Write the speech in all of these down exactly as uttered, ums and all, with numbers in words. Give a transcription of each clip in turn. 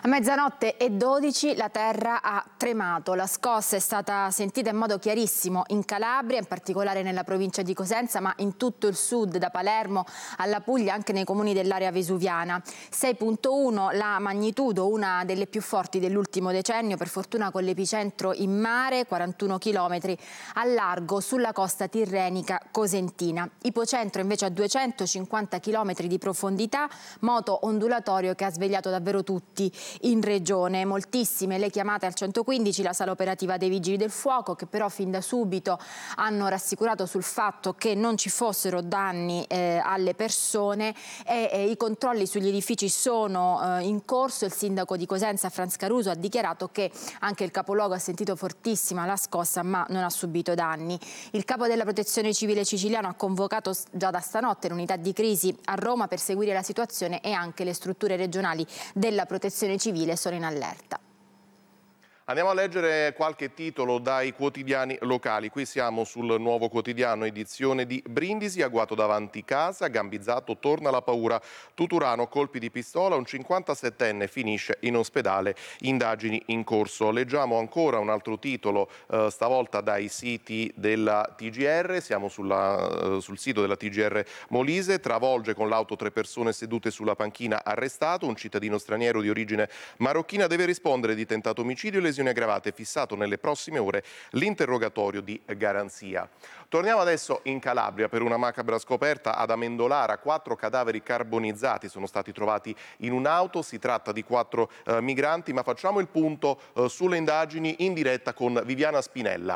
A mezzanotte e dodici la terra ha tremato. La scossa è stata sentita in modo chiarissimo in Calabria, in particolare nella provincia di Cosenza, ma in tutto il sud, da Palermo alla Puglia, anche nei comuni dell'area vesuviana. sei virgola uno la magnitudo, una delle più forti dell'ultimo decennio, per fortuna con l'epicentro in mare, quarantuno chilometri al largo sulla costa tirrenica cosentina. Ipocentro invece a duecentocinquanta chilometri di profondità, moto ondulatorio che ha svegliato davvero tutti in regione. Moltissime le chiamate al centoquindici, la sala operativa dei Vigili del Fuoco, che però fin da subito hanno rassicurato sul fatto che non ci fossero danni eh, alle persone e eh, i controlli sugli edifici sono eh, in corso. Il sindaco di Cosenza, Franz Caruso, ha dichiarato che anche il capoluogo ha sentito fortissima la scossa ma non ha subito danni. Il capo della Protezione Civile siciliano ha convocato già da stanotte l'unità di crisi a Roma per seguire la situazione e anche le strutture regionali della Protezione Civile sono in allerta. Andiamo a leggere qualche titolo dai quotidiani locali. Qui siamo sul Nuovo Quotidiano, edizione di Brindisi. Agguato davanti casa, gambizzato, torna la paura. Tuturano, colpi di pistola, un cinquantasettenne finisce in ospedale, indagini in corso. Leggiamo ancora un altro titolo, eh, stavolta dai siti della T G R. Siamo sulla, eh, sul sito della T G R Molise. Travolge con l'auto tre persone sedute sulla panchina, arrestato. Un cittadino straniero di origine marocchina deve rispondere di tentato omicidio e lesioni aggravate, fissato nelle prossime ore l'interrogatorio di garanzia. Torniamo adesso in Calabria per una macabra scoperta ad Amendolara. Quattro cadaveri carbonizzati sono stati trovati in un'auto. Si tratta di quattro eh, migranti, ma facciamo il punto eh, sulle indagini in diretta con Viviana Spinella.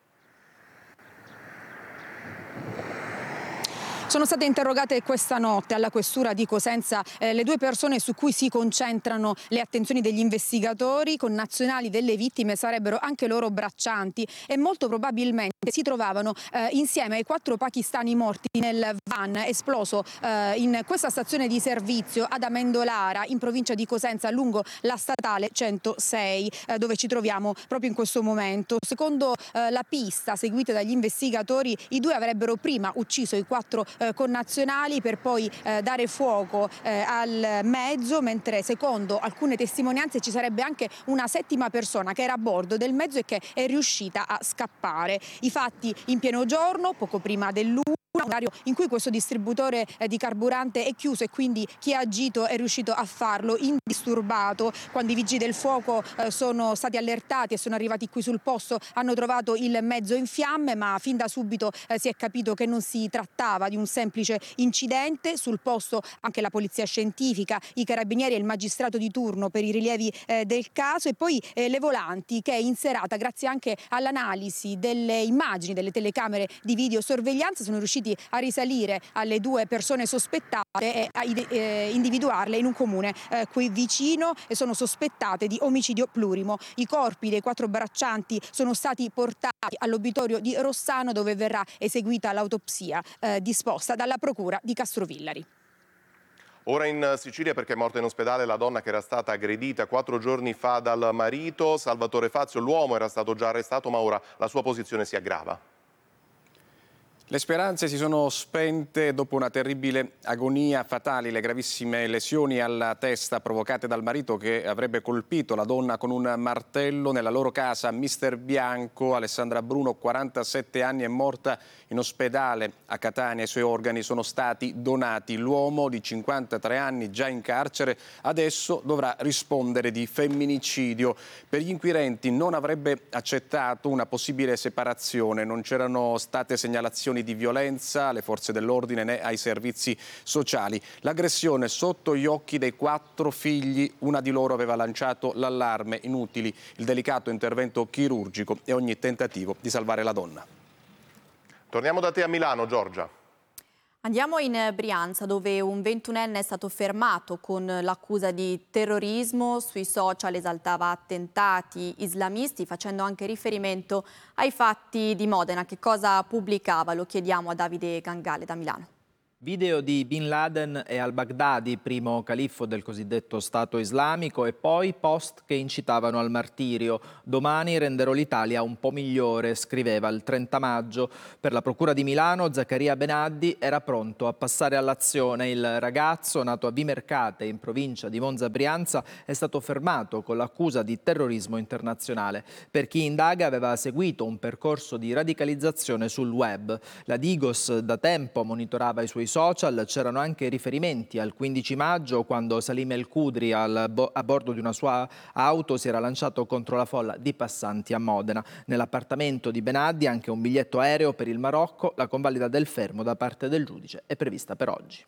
Sono state interrogate questa notte alla questura di Cosenza eh, le due persone su cui si concentrano le attenzioni degli investigatori. Connazionali delle vittime, sarebbero anche loro braccianti e molto probabilmente si trovavano eh, insieme ai quattro pakistani morti nel van esploso eh, in questa stazione di servizio ad Amendolara, in provincia di Cosenza, lungo la statale centosei, eh, dove ci troviamo proprio in questo momento. Secondo eh, la pista seguita dagli investigatori, i due avrebbero prima ucciso i quattro eh, connazionali per poi eh, dare fuoco eh, al mezzo, mentre secondo alcune testimonianze ci sarebbe anche una settima persona che era a bordo del mezzo e che è riuscita a scappare. I fatti in pieno giorno, poco prima dell'una, un orario in cui questo distributore eh, di carburante è chiuso e quindi chi ha agito è riuscito a farlo indisturbato. Quando i vigili del fuoco eh, sono stati allertati e sono arrivati qui sul posto, hanno trovato il mezzo in fiamme, ma fin da subito eh, si è capito che non si trattava di un semplice incidente. Sul posto anche la polizia scientifica, i carabinieri e il magistrato di turno per i rilievi eh, del caso, e poi eh, le volanti che in serata, grazie anche all'analisi delle immagini delle telecamere di videosorveglianza, sono riusciti a risalire alle due persone sospettate e a eh, individuarle in un comune eh, qui vicino, e sono sospettate di omicidio plurimo. I corpi dei quattro braccianti sono stati portati all'obitorio di Rossano, dove verrà eseguita l'autopsia eh, disposta dalla procura di Castrovillari. Ora in Sicilia, perché è morta in ospedale la donna che era stata aggredita quattro giorni fa dal marito. Salvatore Fazio, l'uomo era stato già arrestato, ma ora la sua posizione si aggrava. Le speranze si sono spente dopo una terribile agonia. Fatali le gravissime lesioni alla testa provocate dal marito, che avrebbe colpito la donna con un martello nella loro casa a Mister Bianco. Alessandra Bruno, quarantasette anni, è morta in ospedale a Catania. I suoi organi sono stati donati. L'uomo di cinquantatré anni, già in carcere, adesso dovrà rispondere di femminicidio. Per gli inquirenti non avrebbe accettato una possibile separazione. Non c'erano state segnalazioni di violenza alle forze dell'ordine né ai servizi sociali. L'aggressione sotto gli occhi dei quattro figli. Una di loro aveva lanciato l'allarme. Inutili il delicato intervento chirurgico e ogni tentativo di salvare la donna. Torniamo da te a Milano, Giorgia. Andiamo in Brianza, dove un ventunenne è stato fermato con l'accusa di terrorismo. Sui social esaltava attentati islamisti, facendo anche riferimento ai fatti di Modena. Che cosa pubblicava? Lo chiediamo a Davide Gangale da Milano. Video di Bin Laden e al-Baghdadi, primo califfo del cosiddetto Stato islamico, e poi post che incitavano al martirio. Domani renderò l'Italia un po' migliore, scriveva il trenta maggio. Per la Procura di Milano, Zaccaria Benaddi era pronto a passare all'azione. Il ragazzo, nato a Vimercate, in provincia di Monza Brianza, è stato fermato con l'accusa di terrorismo internazionale. Per chi indaga, aveva seguito un percorso di radicalizzazione sul web. La Digos da tempo monitorava i suoi social. C'erano anche riferimenti al quindici maggio, quando Salim El Khudri al bo- a bordo di una sua auto si era lanciato contro la folla di passanti a Modena. Nell'appartamento di Benaddi anche un biglietto aereo per il Marocco. La convalida del fermo da parte del giudice è prevista per oggi.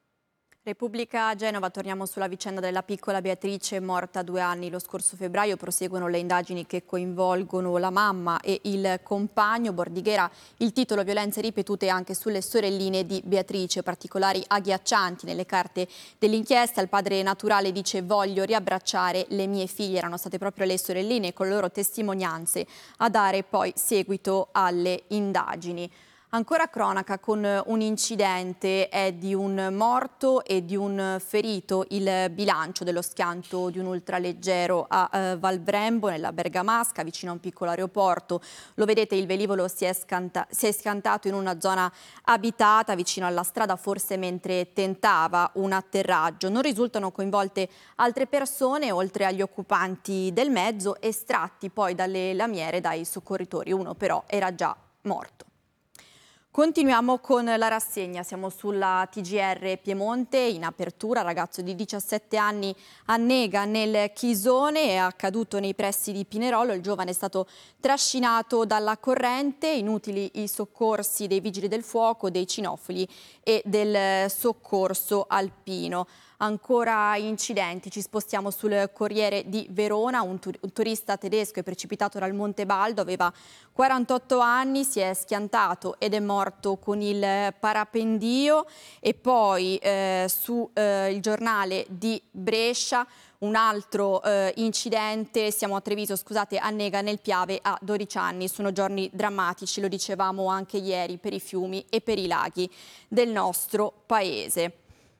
Repubblica Genova, torniamo sulla vicenda della piccola Beatrice, morta due anni lo scorso febbraio. Proseguono le indagini che coinvolgono la mamma e il compagno. Bordighera, il titolo: violenze ripetute anche sulle sorelline di Beatrice, particolari agghiaccianti nelle carte dell'inchiesta. Il padre naturale dice: voglio riabbracciare le mie figlie. Erano state proprio le sorelline con le loro testimonianze a dare poi seguito alle indagini. Ancora cronaca con un incidente, è di un morto e di un ferito il bilancio dello schianto di un ultraleggero a eh, Valbrembo, nella Bergamasca, vicino a un piccolo aeroporto. Lo vedete, il velivolo si è, scanta- si è schiantato in una zona abitata vicino alla strada, forse mentre tentava un atterraggio. Non risultano coinvolte altre persone, oltre agli occupanti del mezzo, estratti poi dalle lamiere dai soccorritori. Uno però era già morto. Continuiamo con la rassegna, siamo sulla T G R Piemonte. In apertura, ragazzo di diciassette anni annega nel Chisone, è accaduto nei pressi di Pinerolo. Il giovane è stato trascinato dalla corrente, inutili i soccorsi dei vigili del fuoco, dei cinofili e del soccorso alpino. Ancora incidenti, ci spostiamo sul Corriere di Verona. Un, tur- un turista tedesco è precipitato dal Monte Baldo, aveva quarantotto anni, si è schiantato ed è morto con il parapendio. E poi eh, su eh, il giornale di Brescia un altro eh, incidente, siamo a Treviso, scusate, annega nel Piave a dodici anni. Sono giorni drammatici, lo dicevamo anche ieri, per i fiumi e per i laghi del nostro paese.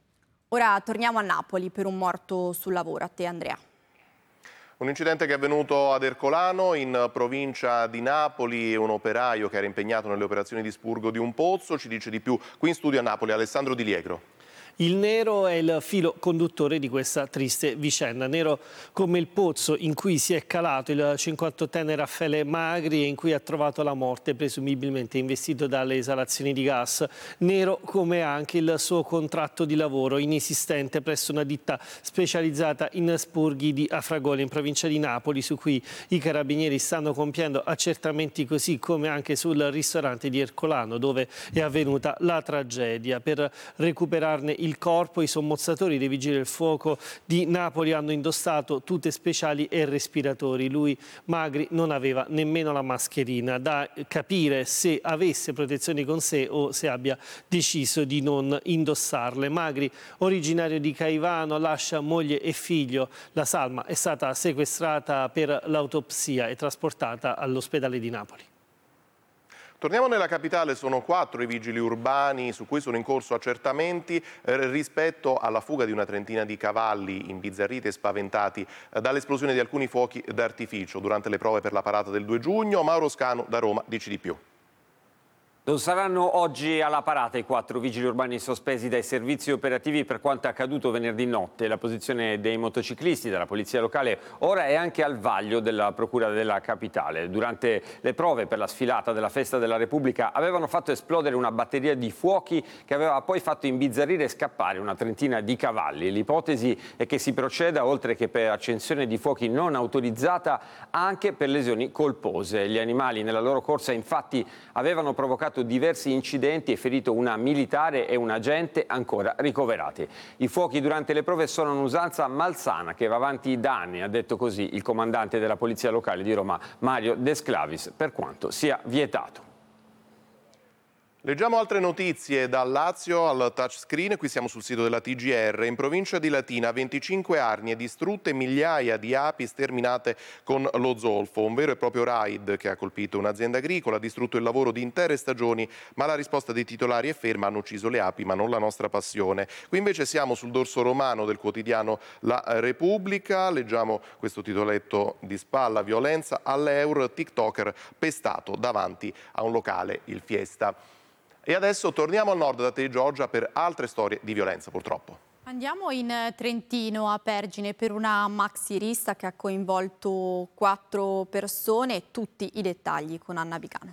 Ora torniamo a Napoli per un morto sul lavoro. A te, Andrea. Un incidente che è avvenuto ad Ercolano, in provincia di Napoli. Un operaio che era impegnato nelle operazioni di spurgo di un pozzo. Ci dice di più qui in studio a Napoli Alessandro Di Liegro. Il nero è il filo conduttore di questa triste vicenda, nero come il pozzo in cui si è calato il cinquantottenne Raffaele Magri e in cui ha trovato la morte, presumibilmente investito dalle esalazioni di gas, nero come anche il suo contratto di lavoro inesistente presso una ditta specializzata in spurghi di Afragole, in provincia di Napoli, su cui i carabinieri stanno compiendo accertamenti, così come anche sul ristorante di Ercolano, dove è avvenuta la tragedia. Per recuperarne il Il corpo, i sommozzatori dei vigili del fuoco di Napoli hanno indossato tute speciali e respiratori. Lui, Magri, non aveva nemmeno la mascherina, da capire se avesse protezioni con sé o se abbia deciso di non indossarle. Magri, originario di Caivano, lascia moglie e figlio. La salma è stata sequestrata per l'autopsia e trasportata all'ospedale di Napoli. Torniamo nella capitale, sono quattro i vigili urbani su cui sono in corso accertamenti eh, rispetto alla fuga di una trentina di cavalli imbizzarriti e spaventati eh, dall'esplosione di alcuni fuochi d'artificio durante le prove per la parata del due giugno. Mauro Scanu da Roma dice di più. Non saranno oggi alla parata i quattro vigili urbani sospesi dai servizi operativi per quanto accaduto venerdì notte. La posizione dei motociclisti della polizia locale ora è anche al vaglio della procura della capitale. Durante le prove per la sfilata della Festa della Repubblica avevano fatto esplodere una batteria di fuochi che aveva poi fatto imbizzarrire e scappare una trentina di cavalli. L'ipotesi è che si proceda, oltre che per accensione di fuochi non autorizzata, anche per lesioni colpose. Gli animali nella loro corsa infatti avevano provocato diversi incidenti e ferito una militare e un agente ancora ricoverati. I fuochi durante le prove sono un'usanza malsana che va avanti da anni, ha detto così il comandante della polizia locale di Roma, Mario De Sclavis, per quanto sia vietato. Leggiamo altre notizie dal Lazio al touchscreen, qui siamo sul sito della T G R. In provincia di Latina venticinque arnie distrutte, migliaia di api sterminate con lo zolfo. Un vero e proprio raid che ha colpito un'azienda agricola, ha distrutto il lavoro di intere stagioni, ma la risposta dei titolari è ferma: hanno ucciso le api ma non la nostra passione. Qui invece siamo sul dorso romano del quotidiano La Repubblica, leggiamo questo titoletto di spalla: violenza all'Eur, tiktoker pestato davanti a un locale, il Fiesta. E adesso torniamo al nord da te, Giorgia, per altre storie di violenza, purtroppo. Andiamo in Trentino, a Pergine, per una maxi rissa che ha coinvolto quattro persone. Tutti i dettagli con Anna Vigano.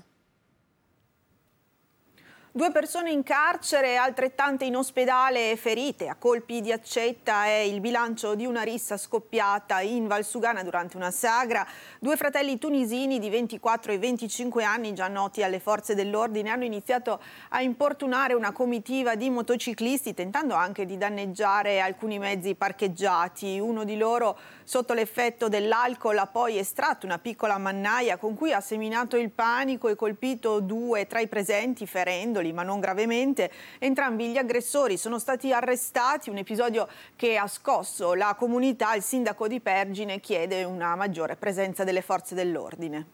Due persone in carcere, altrettante in ospedale ferite a colpi di accetta è il bilancio di una rissa scoppiata in Valsugana durante una sagra. Due fratelli tunisini di ventiquattro e venticinque anni, già noti alle forze dell'ordine, hanno iniziato a importunare una comitiva di motociclisti, tentando anche di danneggiare alcuni mezzi parcheggiati. Uno di loro, sotto l'effetto dell'alcol, ha poi estratto una piccola mannaia con cui ha seminato il panico e colpito due tra i presenti, ferendoli ma non gravemente. Entrambi gli aggressori sono stati arrestati, un episodio che ha scosso la comunità. Il sindaco di Pergine chiede una maggiore presenza delle forze dell'ordine.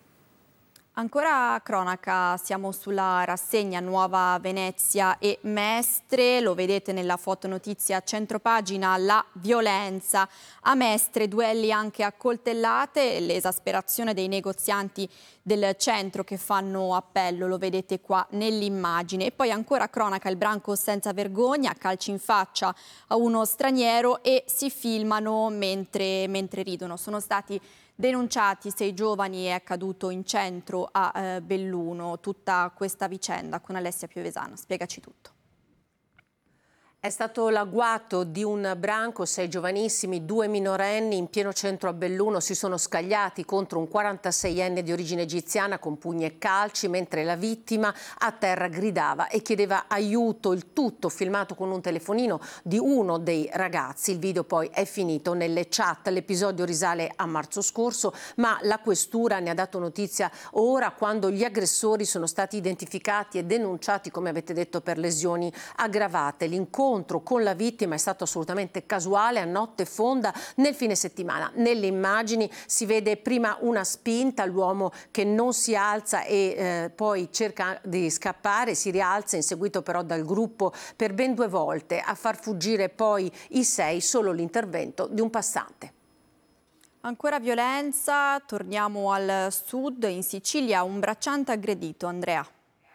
Ancora cronaca, siamo sulla rassegna Nuova Venezia e Mestre, lo vedete nella fotonotizia centropagina, la violenza a Mestre, duelli anche a coltellate, l'esasperazione dei negozianti del centro che fanno appello, lo vedete qua nell'immagine. E poi ancora cronaca, il branco senza vergogna, calci in faccia a uno straniero e si filmano mentre, mentre ridono. Sono stati denunciati sei giovani, è accaduto in centro a eh, Belluno. Tutta questa vicenda con Alessia Piovesana, spiegaci tutto. È stato l'agguato di un branco, sei giovanissimi, due minorenni in pieno centro a Belluno, si sono scagliati contro un quarantaseienne di origine egiziana con pugni e calci, mentre la vittima a terra gridava e chiedeva aiuto, il tutto filmato con un telefonino di uno dei ragazzi. Il video poi è finito nelle chat, l'episodio risale a marzo scorso, ma la questura ne ha dato notizia ora, quando gli aggressori sono stati identificati e denunciati, come avete detto, per lesioni aggravate. L'incontro con la vittima è stato assolutamente casuale, a notte fonda nel fine settimana. Nelle immagini si vede prima una spinta, l'uomo che non si alza e eh, poi cerca di scappare, si rialza, inseguito però dal gruppo per ben due volte, a far fuggire poi i sei, solo l'intervento di un passante. Ancora violenza, torniamo al sud, in Sicilia un bracciante aggredito. Andrea.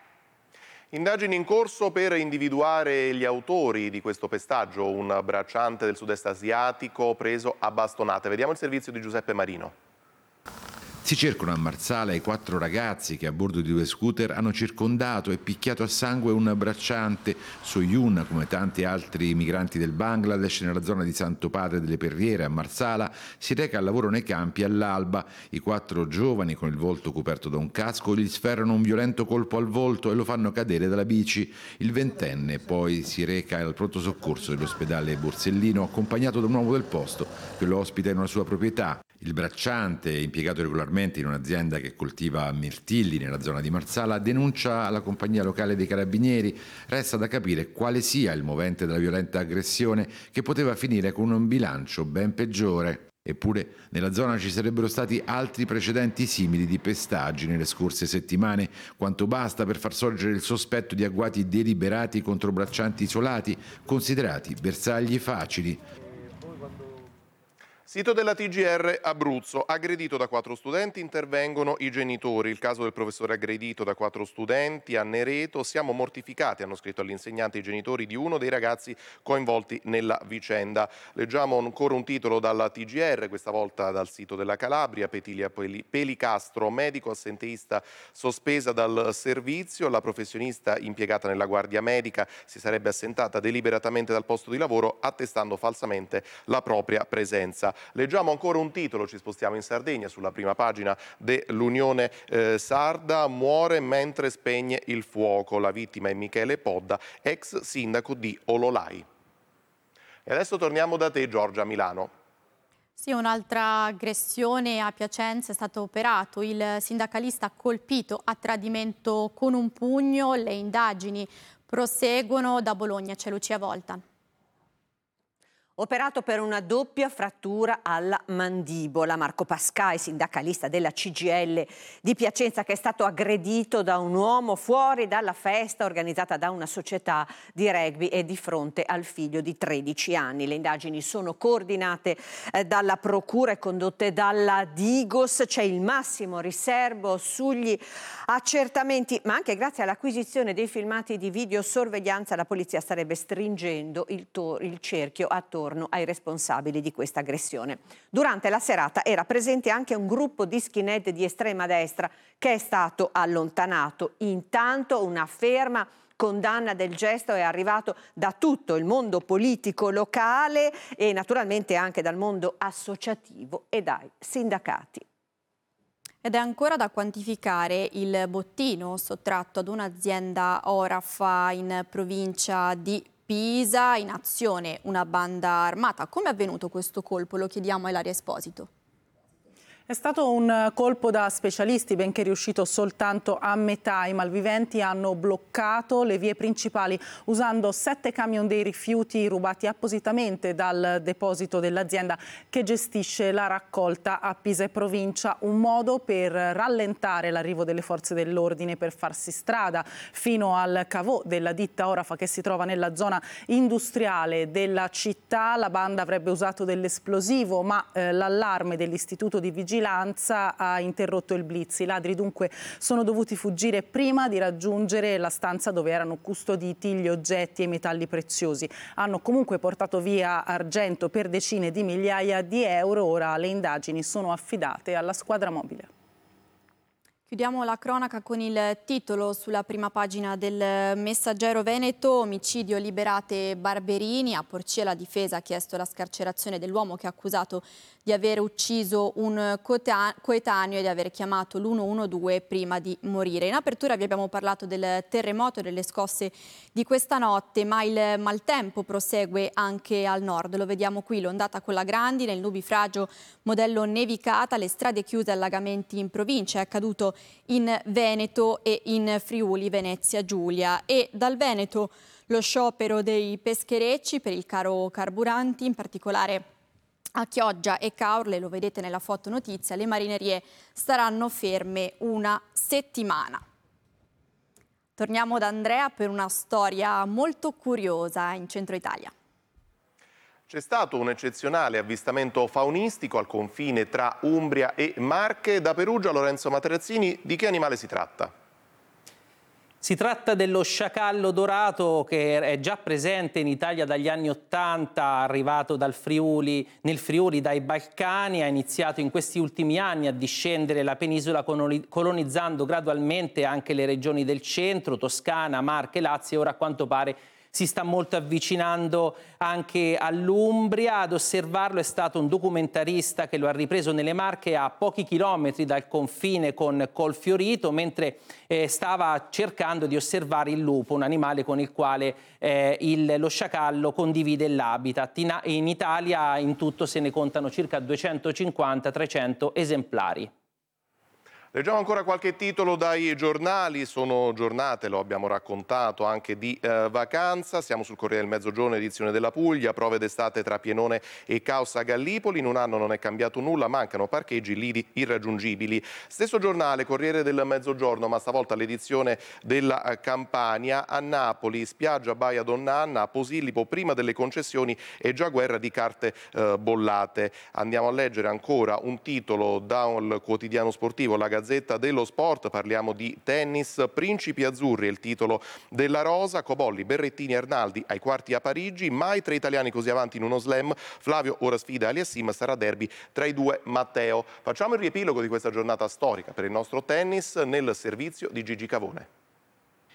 Indagini in corso per individuare gli autori di questo pestaggio, un bracciante del sud-est asiatico preso a bastonate. Vediamo il servizio di Giuseppe Marino. Si cercano a Marsala i quattro ragazzi che a bordo di due scooter hanno circondato e picchiato a sangue un bracciante. Soyun, come tanti altri migranti del Bangladesh, nella zona di Santo Padre delle Perriere a Marsala, si reca al lavoro nei campi all'alba. I quattro giovani, con il volto coperto da un casco, gli sferrano un violento colpo al volto e lo fanno cadere dalla bici. Il ventenne poi si reca al pronto soccorso dell'ospedale Borsellino, accompagnato da un uomo del posto che lo ospita in una sua proprietà. Il bracciante, impiegato regolarmente in un'azienda che coltiva mirtilli nella zona di Marsala, denuncia alla compagnia locale dei carabinieri. Resta da capire quale sia il movente della violenta aggressione, che poteva finire con un bilancio ben peggiore. Eppure nella zona ci sarebbero stati altri precedenti simili di pestaggi nelle scorse settimane, quanto basta per far sorgere il sospetto di agguati deliberati contro braccianti isolati, considerati bersagli facili. Sito della T G R Abruzzo, aggredito da quattro studenti, intervengono i genitori. Il caso del professore aggredito da quattro studenti a Nereto. Siamo mortificati, hanno scritto all'insegnante i genitori di uno dei ragazzi coinvolti nella vicenda. Leggiamo ancora un titolo dalla T G R, questa volta dal sito della Calabria. Petilia Pelicastro, medico assenteista sospesa dal servizio. La professionista impiegata nella guardia medica si sarebbe assentata deliberatamente dal posto di lavoro, attestando falsamente la propria presenza. Leggiamo ancora un titolo, ci spostiamo in Sardegna, sulla prima pagina dell'Unione eh, Sarda. Muore mentre spegne il fuoco. La vittima è Michele Podda, ex sindaco di Ololai. E adesso torniamo da te, Giorgia, a Milano. Sì, un'altra aggressione a Piacenza, è stato operato il sindacalista colpito a tradimento con un pugno. Le indagini proseguono. Da Bologna c'è Lucia Voltan. Operato per una doppia frattura alla mandibola. Marco Pascai, sindacalista della C G I L di Piacenza, che è stato aggredito da un uomo fuori dalla festa organizzata da una società di rugby e di fronte al figlio di tredici anni. Le indagini sono coordinate eh, dalla Procura e condotte dalla Digos. C'è il massimo riservo sugli accertamenti, ma anche grazie all'acquisizione dei filmati di videosorveglianza la polizia starebbe stringendo il, il cerchio attorno ai responsabili di questa aggressione. Durante la serata era presente anche un gruppo di skinhead di estrema destra che è stato allontanato. Intanto una ferma condanna del gesto è arrivato da tutto il mondo politico locale e naturalmente anche dal mondo associativo e dai sindacati. Ed è ancora da quantificare il bottino sottratto ad un'azienda Orafa in provincia di Pisa. In azione una banda armata. Come è avvenuto questo colpo? Lo chiediamo a Ilaria Esposito. È stato un colpo da specialisti, benché riuscito soltanto a metà. I malviventi hanno bloccato le vie principali usando sette camion dei rifiuti rubati appositamente dal deposito dell'azienda che gestisce la raccolta a Pisa e provincia, un modo per rallentare l'arrivo delle forze dell'ordine per farsi strada fino al cavò della ditta Orafa che si trova nella zona industriale della città. La banda avrebbe usato dell'esplosivo, ma eh, l'allarme dell'istituto di vigilanza ha interrotto il blitz. I ladri dunque sono dovuti fuggire prima di raggiungere la stanza dove erano custoditi gli oggetti e i metalli preziosi. Hanno comunque portato via argento per decine di migliaia di euro. Ora le indagini sono affidate alla squadra mobile. Chiudiamo la cronaca con il titolo sulla prima pagina del Messaggero Veneto: omicidio, liberate Barberini. A Porcia la difesa ha chiesto la scarcerazione dell'uomo che è accusato di aver ucciso un coetaneo e di aver chiamato l'uno uno due prima di morire. In apertura vi abbiamo parlato del terremoto e delle scosse di questa notte, ma il maltempo prosegue anche al nord. Lo vediamo qui, l'ondata con la grandine, il nubifragio modello nevicata, le strade chiuse, allagamenti in provincia. È accaduto in Veneto e in Friuli Venezia Giulia. E dal Veneto lo sciopero dei pescherecci per il caro carburanti, in particolare a Chioggia e Caorle, lo vedete nella fotonotizia. Le marinerie staranno ferme una settimana. Torniamo da Andrea per una storia molto curiosa in centro Italia. C'è stato un eccezionale avvistamento faunistico al confine tra Umbria e Marche. Da Perugia, Lorenzo Materazzini, di che animale si tratta? Si tratta dello sciacallo dorato che è già presente in Italia dagli anni Ottanta, arrivato dal Friuli, nel Friuli dai Balcani, ha iniziato in questi ultimi anni a discendere la penisola colonizzando gradualmente anche le regioni del centro, Toscana, Marche, Lazio, e ora a quanto pare si sta molto avvicinando anche all'Umbria. Ad osservarlo è stato un documentarista che lo ha ripreso nelle Marche a pochi chilometri dal confine con Colfiorito, mentre eh, stava cercando di osservare il lupo, un animale con il quale eh, il, lo sciacallo condivide l'habitat. In, in Italia in tutto se ne contano circa duecentocinquanta trecento esemplari. Leggiamo ancora qualche titolo dai giornali. Sono giornate, lo abbiamo raccontato, anche di eh, vacanza. Siamo sul Corriere del Mezzogiorno, edizione della Puglia. Prove d'estate tra Pienone e Caos a Gallipoli. In un anno non è cambiato nulla, mancano parcheggi lidi irraggiungibili. Stesso giornale, Corriere del Mezzogiorno, ma stavolta l'edizione della Campania. A Napoli, spiaggia Baia Donn'Anna, a Posillipo, prima delle concessioni e già guerra di carte eh, bollate. Andiamo a leggere ancora un titolo da un quotidiano sportivo, la Gazzetta dello Sport. Parliamo di tennis. Principi azzurri è il titolo della rosa. Cobolli, Berrettini e Arnaldi ai quarti a Parigi. Mai tre italiani così avanti in uno slam. Flavio ora sfida Aliassim, sarà derby tra i due Matteo. Facciamo il riepilogo di questa giornata storica per il nostro tennis nel servizio di Gigi Cavone.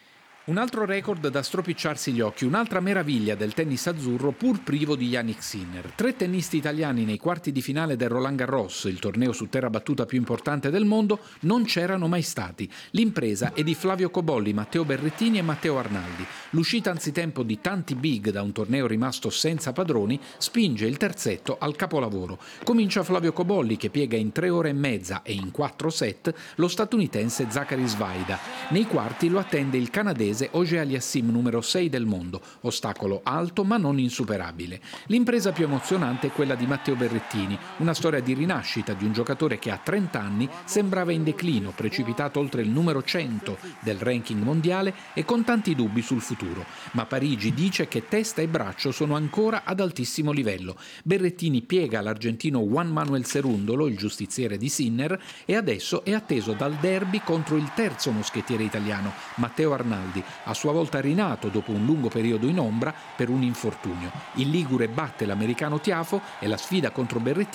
Un altro record da stropicciarsi gli occhi, un'altra meraviglia del tennis azzurro pur privo di Jannik Sinner. Tre tennisti italiani nei quarti di finale del Roland Garros, il torneo su terra battuta più importante del mondo, non c'erano mai stati. L'impresa è di Flavio Cobolli, Matteo Berrettini e Matteo Arnaldi. L'uscita anzitempo di tanti big da un torneo rimasto senza padroni spinge il terzetto al capolavoro. Comincia Flavio Cobolli che piega in tre ore e mezza e in quattro set lo statunitense Zachary Svaida. Nei quarti lo attende il canadese Auger Aliassime, numero sei del mondo, ostacolo alto ma non insuperabile. L'impresa più emozionante è quella di Matteo Berrettini, una storia di rinascita di un giocatore che a trenta anni sembrava in declino, precipitato oltre il numero cento del ranking mondiale e con tanti dubbi sul futuro. Ma Parigi dice che testa e braccio sono ancora ad altissimo livello. Berrettini piega l'argentino Juan Manuel Cerundolo, il giustiziere di Sinner, e adesso è atteso dal derby contro il terzo moschettiere italiano, Matteo Arnaldi, a sua volta rinato dopo un lungo periodo in ombra per un infortunio. Il ligure batte l'americano Tiafo e la sfida contro Berrettini